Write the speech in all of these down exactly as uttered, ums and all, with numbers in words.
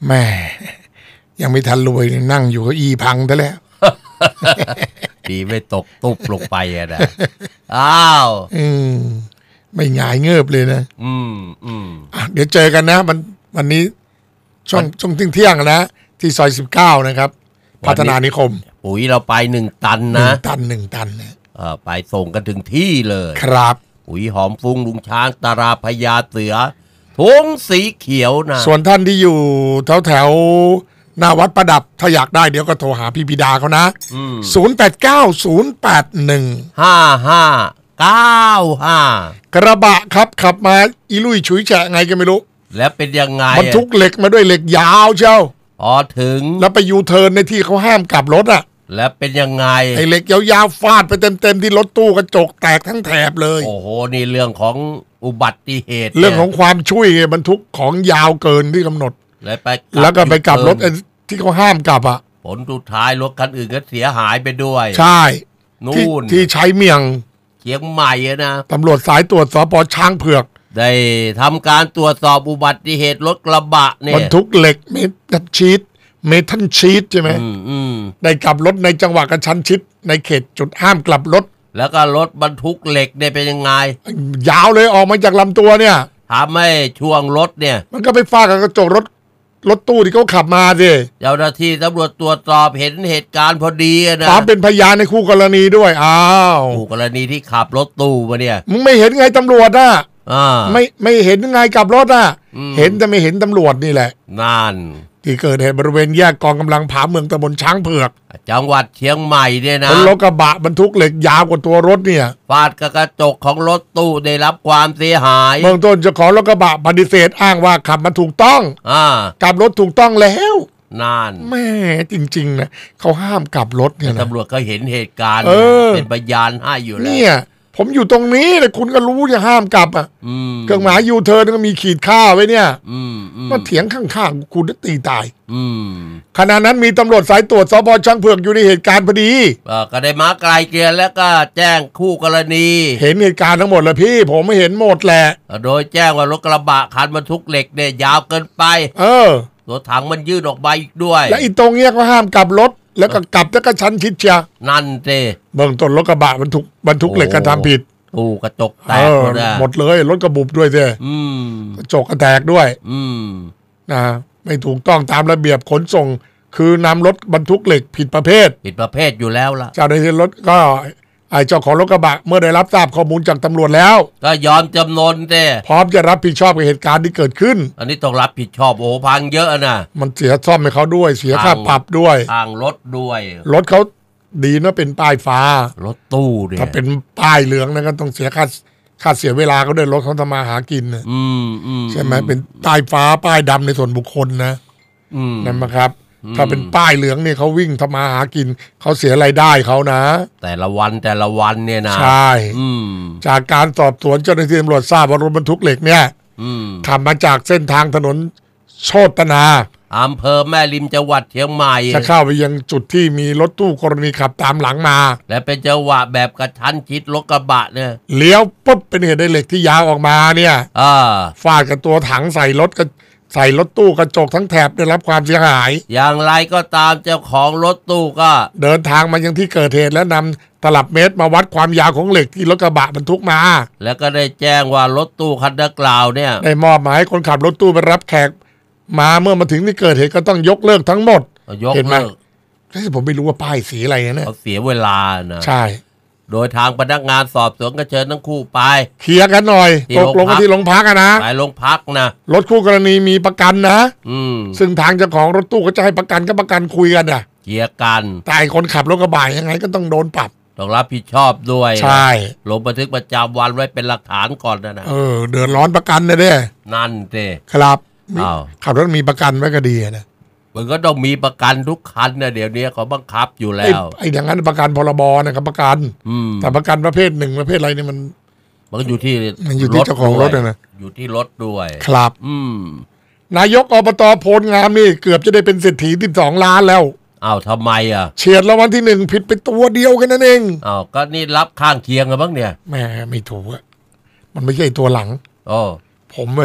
แม่ยังไม่ทันรวยนั่งอยู่ก็อีพังซะแล้วดีไม่ตกตุบลงไปอะนะอ้าวอืมไม่หงายเงือบเลยนะอืมอืมเดี๋ยวเจอกันนะวันวันนี้ช่วงช่วงเที่ยงๆนะที่ซอยสิบเก้านะครับพัฒนานิคมปุ๋ยเราไปหนึ่งตันนะหนึ่งตันหนึ่งตันนะเออไปส่งกันถึงที่เลยครับปุ๋ยหอมฟุ้งลุงช้างตาราพญาเสือทุ่งสีเขียวนะส่วนท่านที่อยู่แถวแถวหน้าวัดประดับถ้าอยากได้เดี๋ยวก็โทรหาพี่บิดาเขานะศูนย์แปดเก้าศูนย์แปดหนึ่งห้าห้าเก้าห้ากระบะครับขับมาอีลุยฉุยแฉะไงก็ไม่รู้แล้วเป็นยังไงบรรทุกเหล็กมาด้วยเหล็กยาวเชียวอ๋อถึงแล้วไปยูเทิร์นในที่เขาห้ามกลับรถอ่ะแล้วเป็นยังไงไอ้เหล็กยาวๆฟาดไปเต็มๆที่รถตู้กระจกแตกทั้งแถบเลยโอ้โหนี่เรื่องของอุบัติเหตุเรื่องของความช่วยบรรทุกของยาวเกินที่กำหนดแล้วไปแล้วก็ไปกลับรถที่เขาห้ามกลับอ่ะผลสุดท้ายรถคันอื่นก็เสียหายไปด้วยใช่นู่นที่ใช้เมียงเชียงใหม่นะตำรวจสายตรวจสป.ช้างเผือกได้ทำการตรวจสอบอุบัติเหตุรถกระบะเนี่ยบรรทุกเหล็กเมทัลชีตเมทัลชีตใช่ไหมได้กลับรถในจังหวะกระชั้นชิดในเขตจุดห้ามกลับรถแล้วก็รถบรรทุกเหล็กเนี่ยเป็นยังไงยาวเลยออกมาจากลำตัวเนี่ยทำให้ช่วงรถเนี่ยมันก็ไปฟาดกับกระจกรถรถตู้ที่เขาขับมาสิเจ้าหน้าที่ตำรวจตรวจสอบเห็นเหตุการณ์พอดีนะตามเป็นพยานในคู่กรณีด้วยอ้าวคู่กรณีที่ขับรถตู้มาเนี่ยมึงไม่เห็นไงตำรวจอ่ะไม่ไม่เห็นไงกับรถอ่ะเห็นแต่ไม่เห็นตำรวจนี่แหละนั่นที่เกิดเหตุบริเวณแยกกองกำลังผาเมืองตำบลช้างเผือกจังหวัดเชียงใหม่เนี่ยนะรถกระบะบรรทุกเหล็กยาวกว่าตัวรถเนี่ยฟาดกับกระจกของรถตู้ได้รับความเสียหายเบื้องต้นเจ้าของรถกระบะปฏิเสธอ้างว่าขับมาถูกต้องอ่ากลับรถถูกต้องแล้วนั่นแม่จริงๆนะเขาห้ามกลับรถเนี่ยตำรวจก็เห็นเหตุการณ์เป็นพยานให้อยู่แล้วเนี่ยผมอยู่ตรงนี้แต่คุณก็รู้จะห้ามกลับอ่ะเครื่องหมายยูเทิร์นก็มีขีดค่าไว้เนี่ยมาเถียงข้างๆคุณตีตายขณะนั้นมีตำรวจสายตรวจสป.ช้างเผือกอยู่ในเหตุการณ์พอดีก็ได้มาไกลเกลี่ยแล้วก็แจ้งคู่กรณีเห็นเหตุการณ์ทั้งหมดแล้วพี่ผมไม่เห็นหมดแหละโดยแจ้งว่ารถกระบะคันบรรทุกเหล็กเนี่ยยาวเกินไปเออตัวถังมันยืดออกไปอีกด้วยและอีตรงเนี้ยก็ห้ามกลับรถแล้วก็กลับแล้วก็ชั้นชิดเชียนั่นเจเบื้องต้นรถกระบะบรรทุกบรรทุกเหล็กกระทำผิดตู้กระจกแตกหมดเลยรถกระบุบด้วยเจ้กระจกกระแตกด้วยนะไม่ถูกต้องตามระเบียบขนส่งคือนำรถบรรทุกเหล็กผิดประเภทผิดประเภทอยู่แล้วล่ะเจ้าหน้าที่รถก็ไอ้เจ้าของรถกระบะเมื่อได้รับทราบข้อมูลจากตำรวจแล้วก็ยอมจำนนเจ้พร้อมจะรับผิดชอบกับเหตุการณ์ที่เกิดขึ้นอันนี้ต้องรับผิดชอบโอ้พังเยอะนะมันเสียซ่อมให้เขาด้วยเสียค่าปรับด้วยทางรถด้วยรถเขาดีนะเป็นป้ายฟ้ารถตู้เนี่ยถ้าเป็นป้ายเหลืองนะก็ต้องเสียค่าค่าเสียเวลาเขาด้วยรถเขาทำมาหากินนะใช่ไหมเป็นป้ายฟ้าป้ายดำในส่วนบุคคลนะนั่นนะครับถ้าเป็นป้ายเหลืองเนี่ยเขาวิ่งทำมาหากินเขาเสียรายได้เขานะแต่ละวันแต่ละวันเนี่ยนะใช่จากการสอบสวนเจ้าหน้าที่ตำรวจทราบว่ารถบรรทุกเหล็กเนี่ยขับมาจากเส้นทางถนนโชตนาอำเภอแม่ริมจังหวัดเชียงใหม่จะเข้าไปยังจุดที่มีรถตู้กรณีขับตามหลังมาและเป็นจังหวะแบบกระชั้นชิดรถกระบะเนี่ยเลี้ยวปุ๊บเป็นเหตุได้เหล็กที่ยาวออกมาเนี่ยฟาดกับตัวถังใส่รถก็ใส่รถตู้กระจกทั้งแถบได้รับความเสียหายอย่างไรก็ตามเจ้าของรถตู้ก็เดินทางมายังที่เกิดเหตุแล้วนำตลับเมตรมาวัดความยาวของเหล็กที่รถกระบะบรรทุกมาแล้วก็ได้แจ้งว่ารถตู้คันดังกล่าวเนี่ยได้มอบหมายให้คนขับรถตู้ไปรับแขกมาเมื่อมาถึงที่เกิดเหตุก็ต้องยกเลิกทั้งหมดเห็นไหมผมไม่รู้ว่าป้ายสีอะไรนะเขาเสียเวลานะใช่โดยทางพนักงานสอบสวนก็เชิญทั้งคู่ไปเคลียร์กันหน่อยตกลงกันที่โรงพักนะไปโรงพักนะรถคู่กรณีมีประกันนะซึ่งทางเจ้าของรถตู้ก็จะให้ประกันก็ประกันคุยกันอ่ะเคลียร์กันแต่คนขับรถกระบะยังไงก็ต้องโดนปรับต้องรับผิดชอบด้วยใช่ลงบันทึกประจำวันไว้เป็นหลักฐานก่อนนะนะเออเดือดร้อนประกันนะเด้นั่นเด้ครับขับรถมีประกันไว้ก็ดีนะมันก็ต้องมีประกันทุกคันนะเดี๋ยวนี้เขาบังคับอยู่แล้วไอ้อย่างนั้นประกันพรบนะครับประกันแต่ประกันประเภทหนึ่งประเภทอะไรนี่มันมันอยู่ที่มันอยู่ที่เจ้าของรถนะอยู่ที่รถด้วยครับอืมนายกอบต.โพลงามนี่เกือบจะได้เป็นเศรษฐีที่สองล้านแล้วอ้าวทำไมอ่ะเฉียดรางวัลที่หนึ่งผิดไปตัวเดียวกันนั่นเองอ้าวก็นี่รับข้างเคียงกันบ้างเนี่ยแม่ไม่ถูกอ่ะมันไม่ใช่ตัวหลังอ๋อผมอะสิ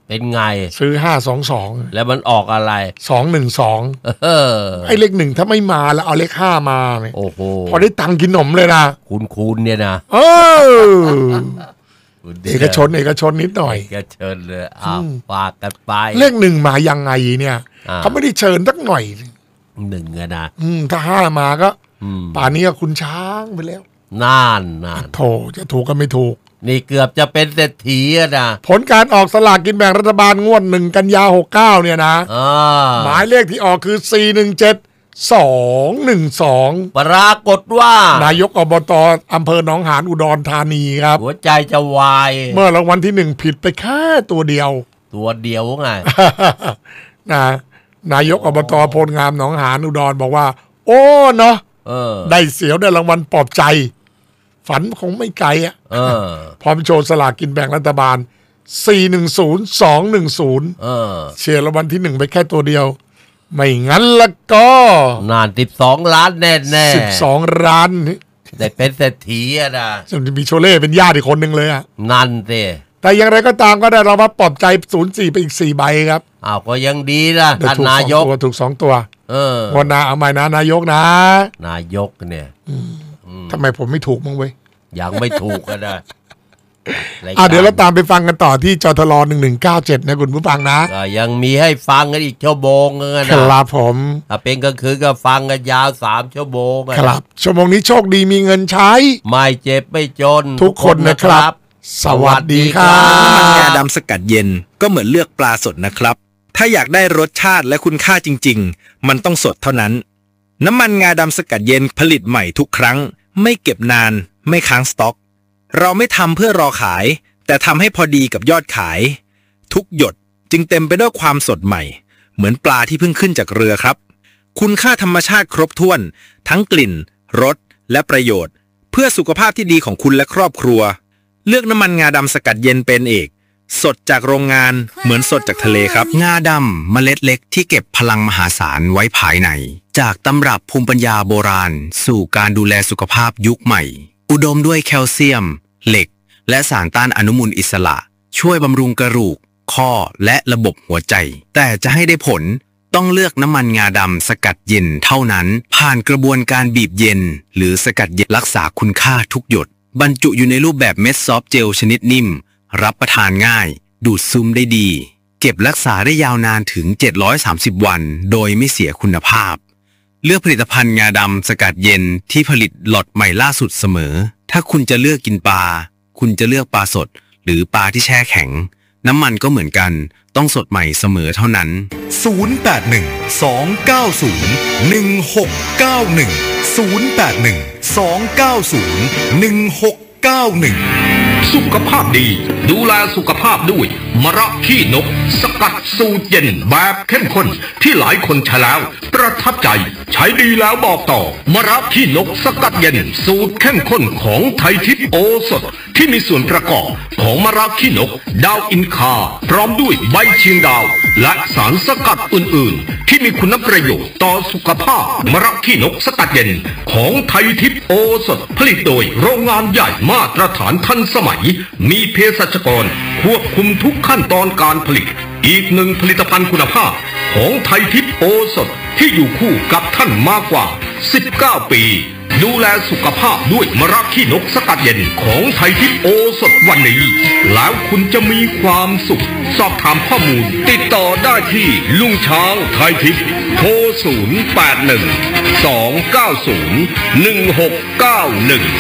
เป็นไงซื้อห้าสองสองแล้วมันออกอะไรสองหนึ่งสองไอ้เลขหนึ่งถ้าไม่มาแล้วเอาเลขห้ามาเนี่ยโอ้โหพอได้ตังค์กินขนมเลยนะคุณคูณเนี่ยนะเออเอกชนเอกชนนิดหน่อยเอกชนเลยอ้าวฝากกันไปเลขหนึ่งมายังไงเนี่ยเขาไม่ได้เชิญสักหน่อยหนึ่งอะนะถ้าห้ามาก็ป่านนี้ก็คุณช้างไปแล้วน่านน่านโถจะถูกก็ไม่ถูกนี่เกือบจะเป็นเศรษฐีอะนะผลการออกสลากกินแบ่งรัฐบาลงวดหนึ่งกันยาหกเก้าเนี่ยนะหมายเลขที่ออกคือสี่หนึ่งเจ็ดสองหนึ่งสองปรากฏว่านายกอบตอำเภอหนองหานอุดรธานีครับหัวใจจะวายเมื่อรางวัลที่หนึ่งผิดไปแค่ตัวเดียวตัวเดียวไงนะนายกอบตพลงามหนองหานอุดรบอกว่าโอ้เนาะได้เสียวได้รางวัลปลอบใจฝันคงไม่ไกลอ่ะพร้อมโชว์สลากกินแบ่งรัฐบาลสี่หนึ่งศูนย์ สองหนึ่งศูนย์เชียร์รางวัลที่หนึ่งไปแค่ตัวเดียวไม่งั้นละก็นานสิบสองล้านแน่แน่สิบสองล้านได้เป็นเศรษฐีอะนะจะมีโชเล่เป็นญาติอีกคนหนึ่งเลยอ่ะนั่นสิแต่อย่างไรก็ตามก็ได้รางวัลปลอบใจศูนย์สี่ไปอีกสี่ใบครับอ้าวก็ยังดีนะท่านนายกถูกสองตัวเออวันนาเอาใหม่นะนายกนะนายกเนี่ยทำไมผมไม่ถูกมั้งเว้ยยังไม่ถูกก็ได้อ่ะเดี๋ยวเราตามไปฟังกันต่อที่จทลหนึ่งหนึ่งเก้าเจ็ดนะคุณผู้ฟังนะยังมีให้ฟังกันอีกชั่วโมงนึงนะครับผมถ้าเป็นกลางคืนก็ฟังกันยาวสามชั่วโมงครับชั่วโมงนี้โชคดีมีเงินใช้ไม่เจ็บไม่จนทุกคนนะครับสวัสดีครับน้ำมันงาดำสกัดเย็นก็เหมือนเลือกปลาสดนะครับถ้าอยากได้รสชาติและคุณค่าจริงๆมันต้องสดเท่านั้นน้ำมันงาดำสกัดเย็นผลิตใหม่ทุกครั้งไม่เก็บนานไม่ค้างสต็อกเราไม่ทำเพื่อรอขายแต่ทำให้พอดีกับยอดขายทุกหยดจึงเต็มไปด้วยความสดใหม่เหมือนปลาที่เพิ่งขึ้นจากเรือครับคุณค่าธรรมชาติครบถ้วนทั้งกลิ่นรสและประโยชน์เพื่อสุขภาพที่ดีของคุณและครอบครัวเลือกน้ำมันงาดำสกัดเย็นเป็นเอกสดจากโรงงานเหมือนสดจากทะเลครับงาดำเมล็ดเล็กที่เก็บพลังมหาศาลไว้ภายในจากตำรับภูมิปัญญาโบราณสู่การดูแลสุขภาพยุคใหม่อุดมด้วยแคลเซียมเหล็กและสารต้านอนุมูลอิสระช่วยบำรุงกระดูกข้อและระบบหัวใจแต่จะให้ได้ผลต้องเลือกน้ำมันงาดำสกัดเย็นเท่านั้นผ่านกระบวนการบีบเย็นหรือสกัดเย็นรักษาคุณค่าทุกหยดบรรจุอยู่ในรูปแบบเม็ดซอฟต์เจลชนิดนิ่มรับประทานง่ายดูดซึมได้ดีเก็บรักษาได้ยาวนานถึงเจ็ดร้อยสามสิบวันโดยไม่เสียคุณภาพเลือกผลิตภัณฑ์งาดำสกัดเย็นที่ผลิตล็อตใหม่ล่าสุดเสมอถ้าคุณจะเลือกกินปลาคุณจะเลือกปลาสดหรือปลาที่แช่แข็งน้ำมันก็เหมือนกันต้องสดใหม่เสมอเท่านั้นศูนย์ แปด หนึ่ง สอง เก้า ศูนย์ หนึ่ง หก เก้า หนึ่ง ศูนย์ แปด หนึ่ง สอง เก้า ศูนย์ หนึ่ง หก เก้า หนึ่งสุขภาพดีดูแลสุขภาพด้วยมะระขี้นกสกัดสูตรเย็นแบบเข้มข้นที่หลายคนใช้แล้วประทับใจใช้ดีแล้วบอกต่อมะระขี้นกสกัดเย็นสูตรเข้มข้นของไทยทิพย์โอสถที่มีส่วนประกอบของมะระขี้นกดาวอินคาพร้อมด้วยใบเชียงดาวและสารสกัดอื่นๆที่มีคุณประโยชน์ต่อสุขภาพมะระขี้นกสกัดเย็นของไทยทิพย์โอสถผลิตโดยโรงงานใหญ่มาตรฐานทันสมัยมีเภสัชกรควบคุมทุกขั้นตอนการผลิตอีกหนึ่งผลิตภัณฑ์คุณภาพของไทยทิพย์โอสถที่อยู่คู่กับท่านมากกว่าสิบเก้าปีดูแลสุขภาพด้วยมะระขี้นกสกัดเย็นของไทยทิพย์โอสถวันนี้แล้วคุณจะมีความสุขสอบถามข้อมูลติดต่อได้ที่ลุงช้างไทยทิพย์โทรศูนย์ แปด หนึ่ง สอง เก้า ศูนย์ หนึ่ง หก เก้า หนึ่ง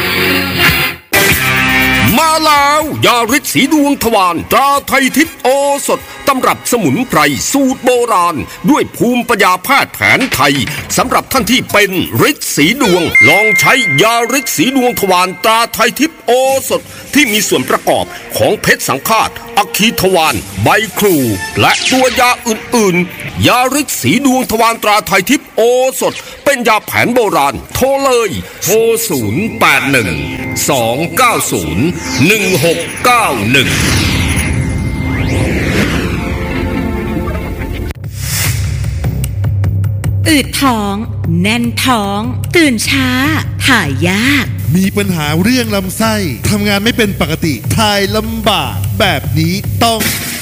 มาแล้วยาฤทธิ์สีดวงทวารตราไทยทิพย์โอสถตำรับสมุนไพรสูตรโบราณด้วยภูมิปัญญาแพทย์แผนไทยสำหรับท่านที่เป็นฤทธิ์สีดวงลองใช้ยาฤทธิ์สีดวงทวารตราไทยทิพย์โอสถที่มีส่วนประกอบของเพชรสังฆาตอัคคีทวารใบครูและตัวยาอื่นๆยาฤทธิ์สีดวงทวารตราไทยทิพย์โอสถเป็นยาแผนโบราณโทรเลยโทรศูนย์ แปด หนึ่ง สอง เก้า ศูนย์ หนึ่ง หก เก้า หนึ่งอืดท้องแน่นท้องตื่นช้าถ่ายยากมีปัญหาเรื่องลำไส้ทำงานไม่เป็นปกติถ่ายลำบากแบบนี้ต้อง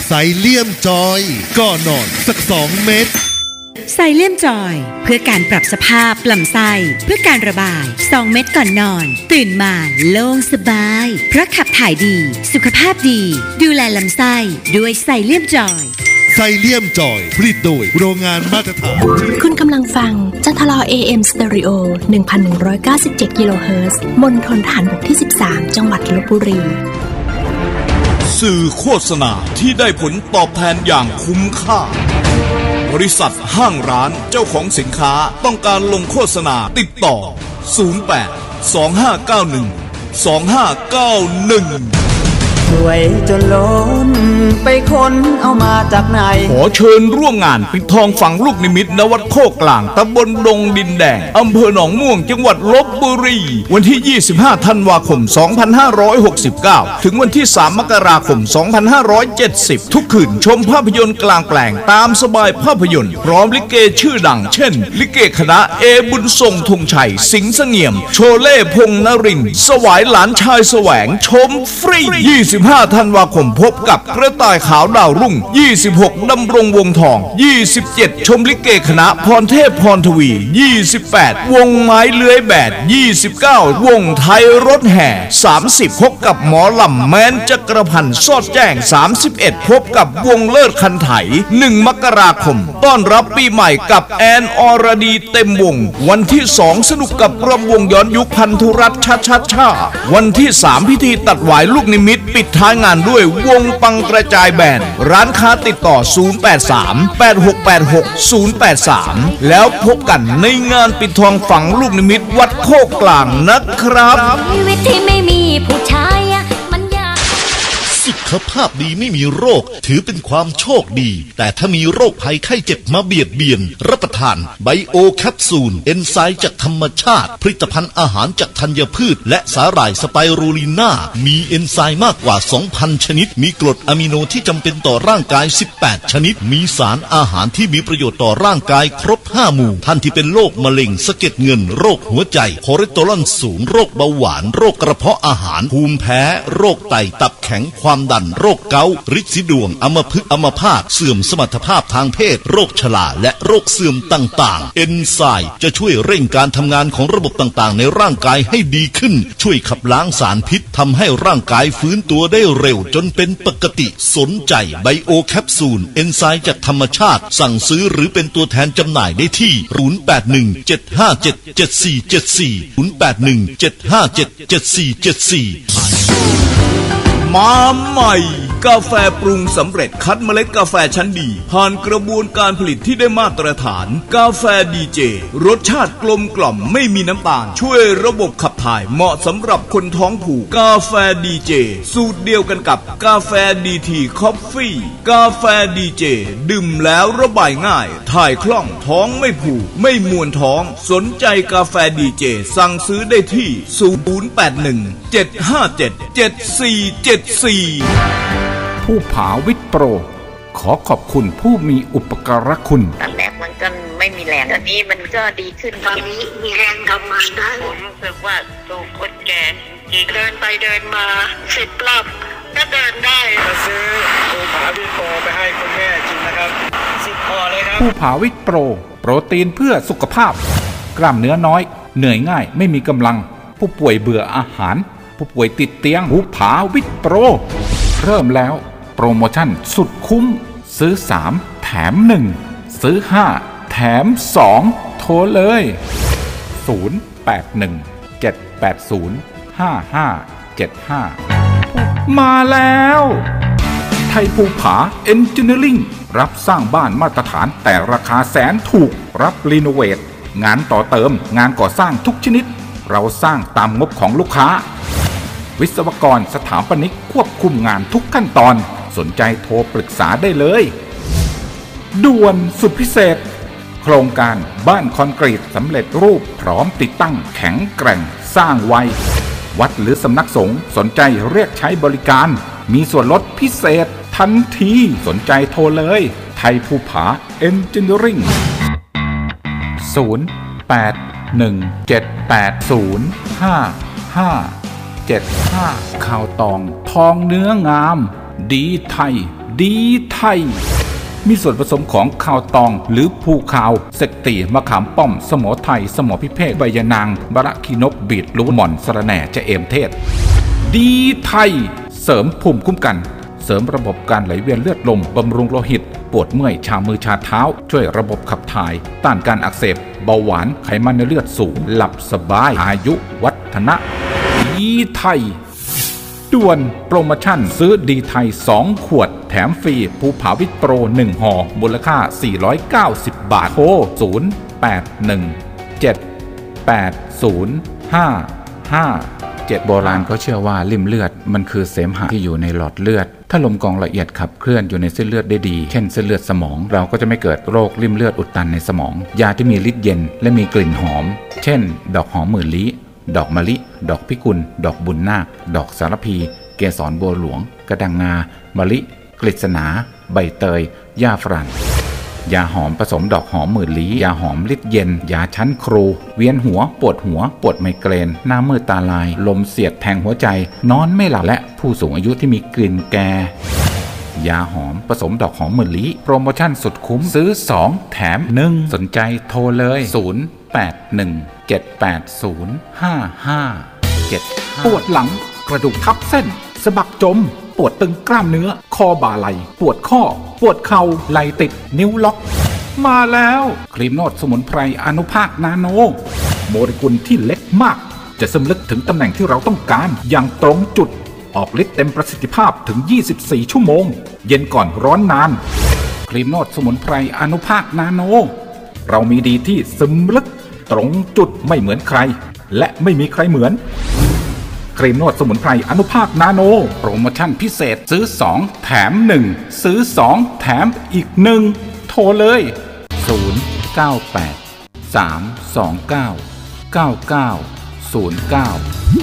ไซเลียมจอยก่อนนอนสักสองเม็ดไซเลียมจอยเพื่อการปรับสภาพลำไส้เพื่อการระบายสองเม็ดก่อนนอนตื่นมาโล่งสบายเพราะขับถ่ายดีสุขภาพดีดูแลลำไส้ด้วยไซเลียมจอยไซเลียมจอยผลิตโดยโรงงานมาตรฐานคุณกำลังฟังจันทรา เอ เอ็ม Stereo หนึ่งพันหนึ่งร้อยเก้าสิบเจ็ด กิโลเฮิรตซ์มณฑลทหารบกที่สิบสามจังหวัดลพบุรีสื่อโฆษณาที่ได้ผลตอบแทนอย่างคุ้มค่าบริษัทห้างร้านเจ้าของสินค้าต้องการลงโฆษณาติดต่อศูนย์ แปด สอง ห้า เก้า หนึ่ง สอง ห้า เก้า หนึ่งสวยจนล้นไปค้นเอามาจากไหนขอเชิญร่วมงานปิดทองฝังลูกนิมิตณวัดโคกลางตำบลดงดินแดงอำเภอหนองม่วงจังหวัดลพบุรีวันที่ยี่สิบห้าธันวาคมสองพันห้าร้อยหกสิบเก้าถึงวันที่สามมกราคมสองพันห้าร้อยเจ็ดสิบทุกคืนชมภาพยนตร์กลางแปลงตามสบายภาพยนตร์พร้อมลิเกชื่อดังเช่นลิเกคณะเอบุญทรงธงชัยสิงห์เสงี่ยมโชเล่พงษ์นรินทร์สวายหลานชายแสวงชมฟรียี่สิบห้าธันวาคมพบกับกระต่ายขาวดาวรุ่งยี่สิบหกดำรงวงทองยี่สิบเจ็ดชมลิเกคณะพรเทพพรทวียี่สิบแปดวงไม้เลื้อยแบดยี่สิบเก้าวงไทยรถแห่สามสิบพบกับหมอลำแม้นจักรพันธ์สอดแจ้งสามสิบเอ็ดพบกับวงเลิศคันไถหนึ่งมกราคมต้อนรับปีใหม่กับแอนอรดีเต็มวงวันที่สองสนุกกับรำวงย้อนยุคพันธุรัตน์ชัดชัดชาวันที่สามพิธีตัดหวายลูกนิมิตปิดท้ายงานด้วยวงปังกระจายแบนด์ร้านค้าติดต่อศูนย์ แปด สาม แปด หก แปด หก ศูนย์ แปด สามแล้วพบกันในงานปิดทองฝังลูกนิมิตวัดโคกกลางนะครับชีวิตที่ไม่มีผู้ชายมันยากสุขภาพดีไม่มีโรคถือเป็นความโชคดีแต่ถ้ามีโรคภัยไข้เจ็บมาเบียดเบียนรับประทานไบโอแคปซูลเอนไซม์จากธรรมชาติผลิตภัณฑ์อาหารจากธัญพืชและสาหร่ายสไปรูลิน่ามีเอนไซม์มากกว่า สองพัน ชนิดมีกรดอะมิโนที่จำเป็นต่อร่างกายสิบแปดชนิดมีสารอาหารที่มีประโยชน์ต่อร่างกายครบห้าหมู่ท่านที่เป็นโรคมะเร็งสะเก็ดเงินโรคหัวใจคอเลสเตอรอลสูงโรคเบาหวานโรคกระเพาะอาหารภูมิแพ้โรคไตตับแข็งความดันโรคเกาต์ฤทธิ์สีดวงอัมพฤกษ์อัมพาตเสื่อมสมรรถภาพทางเพศโรคชราและโรคเสื่อมต่างๆเอนไซม์จะช่วยเร่งการทำงานของระบบต่างๆในร่างกายให้ดีขึ้นช่วยขับล้างสารพิษทำให้ร่างกายฟื้นตัวได้เร็วจนเป็นปกติสนใจไบโอแคปซูลเอนไซม์จากธรรมชาติสั่งซื้อหรือเป็นตัวแทนจำหน่ายได้ที่ศูนย์ แปด หนึ่ง เจ็ด ห้า เจ็ด เจ็ด สี่ เจ็ด สี่ ศูนย์ แปด หนึ่ง เจ็ด ห้า เจ็ด เจ็ด สี่ เจ็ด สี่มาใหม่กาแฟปรุงสำเร็จคัดเมล็ดกาแฟชั้นดีผ่านกระบวนการผลิตที่ได้มาตรฐานกาแฟดีเจรสชาติกลมกล่อมไม่มีน้ำตาลช่วยระบบขับถ่ายเหมาะสำหรับคนท้องผูกกาแฟดีเจสูตรเดียวกันกับกาแฟดีทีคอฟฟี่กาแฟดีเจดื่มแล้วระบายง่ายถ่ายคล่องท้องไม่ผูกไม่มวนท้องสนใจกาแฟดีเจสั่งซื้อได้ที่ศูนย์ แปด หนึ่ง เจ็ด ห้า เจ็ด เจ็ด สี่ เจ็ด สี่ผู้ผาวิทย์โปรขอขอบคุณผู้มีอุปการะคุณตอนแรกมันก็ไม่มีแรงตอนนี้มันก็ดีขึ้นตอนนี้มีแรงทำงานได้ผมรู้สึกว่าตัวคนแก่อีกเดินไปเดินมาสิบรอบก็เดินได้จะซื้อผู้ผาวิทย์โปรไปให้คุณแม่กินนะครับสิบพอเลยครับผู้ผาวิทย์โปรโปรตีนเพื่อสุขภาพกล้ามเนื้อน้อยเหนื่อยง่ายไม่มีกำลังผู้ป่วยเบื่ออาหารผู้ป่วยติดเตียงผู้ผาวิทย์โปรเริ่มแล้วโปรโมชั่นสุดคุ้มซื้อสามแถมหนึ่งซื้อห้าแถมสองโทรเลยศูนย์ แปด หนึ่ง เจ็ด แปด ศูนย์ ห้า ห้า เจ็ด ห้ามาแล้วไทยภูผาเอนจิเนียริ่งรับสร้างบ้านมาตรฐานแต่ราคาแสนถูกรับรีโนเวทงานต่อเติมงานก่อสร้างทุกชนิดเราสร้างตามงบของลูกค้าวิศวกรสถาปนิกควบคุมงานทุกขั้นตอนสนใจโทรปรึกษาได้เลยด่วนสุดพิเศษโครงการบ้านคอนกรีตสำเร็จรูปพร้อมติดตั้งแข็งแกร่งสร้างไววัดหรือสำนักสงฆ์สนใจเรียกใช้บริการมีส่วนลดพิเศษทันทีสนใจโทรเลยไทยภูผาเอนจิเนียริ่งศูนย์ แปด หนึ่ง เจ็ด แปด ศูนย์ ห้า ห้า เจ็ด ห้าข่าวตองทองเนื้องามดีไทยดีไทยมีส่วนผสมของข้าวตองหรือภูคาวเสกตีมะขามป้อมสมอไทยสมอพิเภกใบยะนางบะระขีนกบีทรูทหม่อนสะระแหน่จะเอมเทศดีไทยเสริมภูมิคุ้มกันเสริมระบบการไหลเวียนเลือดลมบำรุงโลหิตปวดเมื่อยชามือชาเท้าช่วยระบบขับถ่ายต้านการอักเสบเบาหวานไขมันในเลือดสูงหลับสบายอายุวัฒนะดีไทยด่วนโปรโมชั่นซื้อดีไทยสองขวดแถมฟรีภูผาวิตโปรหนึ่งห่อมูลค่าสี่ร้อยเก้าสิบบาทโทรศูนย์ แปด หนึ่ง เจ็ด แปด ศูนย์ ห้า ห้า เจ็ดโบราณเขาเชื่อว่าลิ่มเลือดมันคือเสมหะที่อยู่ในหลอดเลือดถ้าลมกรองละเอียดขับเคลื่อนอยู่ในเส้นเลือดได้ดีเช่นเส้นเลือดสมองเราก็จะไม่เกิดโรคลิ่มเลือดอุดตันในสมองยาที่มีฤทธิ์เย็นและมีกลิ่นหอมเช่นดอกหอมหมื่นลี้ดอกมะลิดอกพิกุลดอกบุญนาคดอกสารพีเกสรบัวหลวงกระดังงามะลิกฤษณาใบเตยหญ้าฝรั่งยาหอมผสมดอกหอมหมื่นลี้ยาหอมฤทธิ์เย็นยาชั้นครูเวียนหัวปวดหัวปวดไมเกรนหน้ามืดตาลายลมเสียดแทงหัวใจนอนไม่หลับและผู้สูงอายุที่มีกลิ่นแก่ยาหอมผสมดอกหอมหมื่นลี้โปรโมชั่นสุดคุ้มซื้อสองแถมหนึ่งสนใจโทรเลยศูนย์ แปด หนึ่ง เจ็ด แปด ศูนย์ ห้า ห้า เจ็ด ปวดหลังกระดูกทับเส้นสะบักจมปวดตึงกล้ามเนื้อคอบ่าไหล่ปวดข้อปวดเข่าไหล่ติดนิ้วล็อกมาแล้วครีมนวดสมุนไพรอนุภาคนาโนโมเลกุลที่เล็กมากจะซึมลึกถึงตำแหน่งที่เราต้องการอย่างตรงจุดออกฤทธิ์เต็มประสิทธิภาพถึงยี่สิบสี่ชั่วโมงเย็นก่อนร้อนนานครีมนวดสมุนไพรอนุภาคนาโนเรามีดีที่ซึมลึกตรงจุดไม่เหมือนใครและไม่มีใครเหมือนครีมนวดสมุนไพรอนุภาคนาโนโปรโมชั่นพิเศษซื้อสองแถมหนึ่งซื้อสองแถมอีกหนึ่งโทรเลยศูนย์ เก้า แปด สาม สอง เก้า เก้า เก้า ศูนย์ เก้า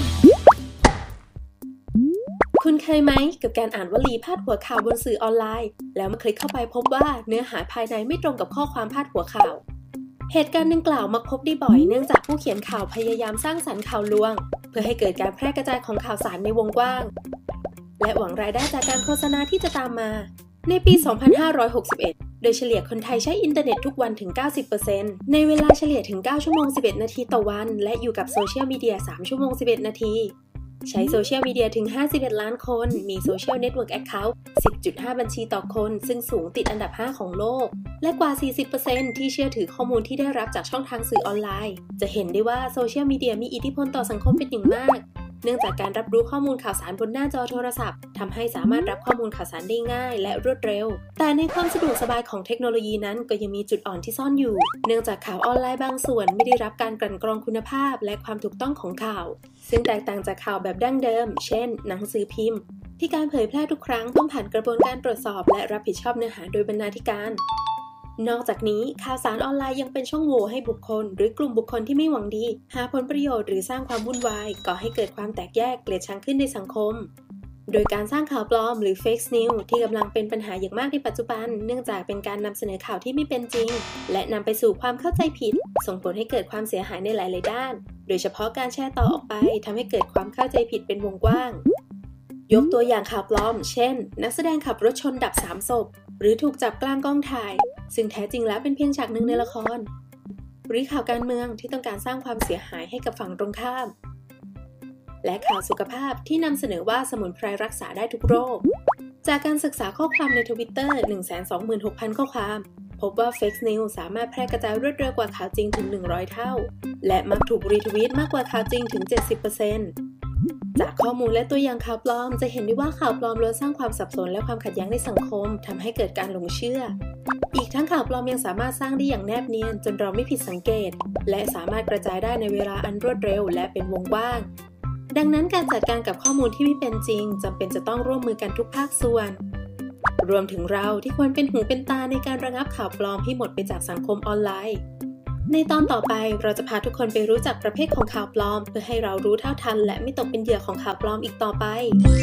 คุณเคยไหมกับการอ่านวลีพาดหัวข่าวบนสื่อออนไลน์แล้วมาคลิกเข้าไปพบว่าเนื้อหาภายในไม่ตรงกับข้อความพาดหัวข่าวเหตุการณ์ดังกล่าวมักพบได้บ่อยเนื่องจากผู้เขียนข่าวพยายามสร้างสรรค์ข่าวลวงเพื่อให้เกิดการแพร่กระจายของข่าวสารในวงกว้างและหวังรายได้จากการโฆษณาที่จะตามมาในปี สองพันห้าร้อยหกสิบเอ็ด โดยเฉลี่ยคนไทยใช้อินเทอร์เน็ตทุกวันถึง เก้าสิบเปอร์เซ็นต์ ในเวลาเฉลี่ยถึง เก้า ชั่วโมง สิบเอ็ด นาทีต่อวันและอยู่กับโซเชียลมีเดีย สาม ชั่วโมง สิบเอ็ด นาทีใช้โซเชียลมีเดียถึงห้าสิบเอ็ดล้านคนมีโซเชียลเน็ตเวิร์กแอคเคาท์ สิบจุดห้า บัญชีต่อคนซึ่งสูงติดอันดับห้าของโลกและกว่า สี่สิบเปอร์เซ็นต์ ที่เชื่อถือข้อมูลที่ได้รับจากช่องทางสื่อออนไลน์จะเห็นได้ว่าโซเชียลมีเดียมีอิทธิพลต่อสังคมเป็นอย่างมากเนื่องจากการรับรู้ข้อมูลข่าวสารบนหน้าจอโทรศัพท์ทำให้สามารถรับข้อมูลข่าวสารได้ง่ายและรวดเร็วแต่ในความสะดวกสบายของเทคโนโลยีนั้นก็ยังมีจุดอ่อนที่ซ่อนอยู่เนื่องจากข่าวออนไลน์บางส่วนไม่ได้รับการกลั่นกรองคุณภาพและความถูกต้องของข่าวซึ่งแตกต่างจากข่าวแบบดั้งเดิมเช่นหนังสือพิมพ์ที่การเผยแพร่ทุกครั้งต้องผ่านกระบวนการตรวจสอบและรับผิดชอบเนื้อหาโดยบรรณาธิการนอกจากนี้ข่าวสารออนไลน์ยังเป็นช่องโหว่ให้บุคคลหรือกลุ่มบุคคลที่ไม่หวังดีหาผลประโยชน์หรือสร้างความวุ่นวายก่อให้เกิดความแตกแยกเกลียดชังขึ้นในสังคมโดยการสร้างข่าวปลอมหรือ Fake News ที่กำลังเป็นปัญหาอย่างมากในปัจจุบันเนื่องจากเป็นการนำเสนอข่าวที่ไม่เป็นจริงและนำไปสู่ความเข้าใจผิดส่งผลให้เกิดความเสียหายในหลายๆด้านโดยเฉพาะการแชร์ต่อออกไปทำให้เกิดความเข้าใจผิดเป็นวงกว้างยกตัวอย่างข่าวปลอมเช่นนักแสดงขับรถชนดับสามศพหรือถูกจับกลางกล้องถ่ายซึ่งแท้จริงแล้วเป็นเพียงฉากหนึ่งในละครหรือข่าวการเมืองที่ต้องการสร้างความเสียหายให้กับฝั่งตรงข้ามและข่าวสุขภาพที่นำเสนอว่าสมุนไพรรักษาได้ทุกโรคจากการศึกษาข้อความใน Twitter หนึ่งแสนสองหมื่นหกพัน ข้อความพบว่า Fake News สามารถแพร่กระจายรวดเร็วกว่าข่าวจริงถึงหนึ่งร้อยเท่าและมักถูกรีทวีตมากกว่าข่าวจริงถึง เจ็ดสิบเปอร์เซ็นต์จากข้อมูลและตัวอย่างข่าวปลอมจะเห็นได้ว่าข่าวปลอมล้วนสร้างความสับสนและความขัดแย้งในสังคมทำให้เกิดการหลงเชื่ออีกทั้งข่าวปลอมยังสามารถสร้างได้อย่างแนบเนียนจนเราไม่ผิดสังเกตและสามารถกระจายได้ในเวลาอันรวดเร็วและเป็นวงกว้างดังนั้นการจัดการกับข้อมูลที่ไม่เป็นจริงจำเป็นจะต้องร่วมมือกันทุกภาคส่วนรวมถึงเราที่ควรเป็นหูเป็นตาในการระงับข่าวปลอมให้หมดไปจากสังคมออนไลน์ในตอนต่อไปเราจะพาทุกคนไปรู้จักประเภทของข่าวปลอมเพื่อให้เรารู้เท่าทันและไม่ตกเป็นเหยื่อของข่าวปลอมอีกต่อไป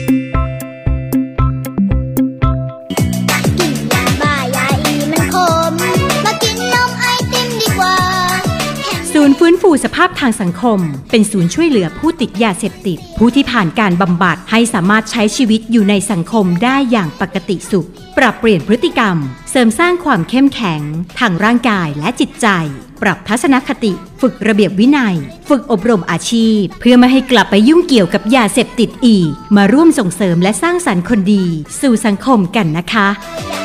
กินยาบ้ายาอีมันขมมากินนมไอติมดีกว่าศูนย์ฟื้นฟื้นฟูสภาพทางสังคมเป็นศูนย์ช่วยเหลือผู้ติดยาเสพติดผู้ที่ผ่านการบำบัดให้สามารถใช้ชีวิตอยู่ในสังคมได้อย่างปกติสุขปรับเปลี่ยนพฤติกรรมเสริมสร้างความเข้มแข็งทางร่างกายและจิตใจปรับทัศนคติฝึกระเบียบวินัยฝึกอบรมอาชีพเพื่อไม่ให้กลับไปยุ่งเกี่ยวกับยาเสพติดอีกมาร่วมส่งเสริมและสร้างสรรค์คนดีสู่สังคมกันนะคะ